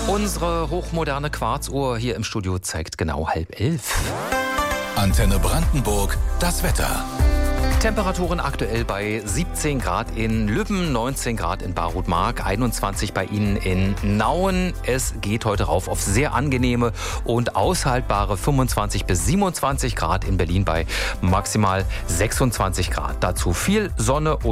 Unsere hochmoderne Quarzuhr hier im Studio zeigt genau 10:30. Antenne Brandenburg, das Wetter. Temperaturen aktuell bei 17 Grad in Lübben, 19 Grad in Barut-Mark, 21 bei Ihnen in Nauen. Es geht heute rauf auf sehr angenehme und aushaltbare 25 bis 27 Grad in Berlin bei maximal 26 Grad. Dazu viel Sonne und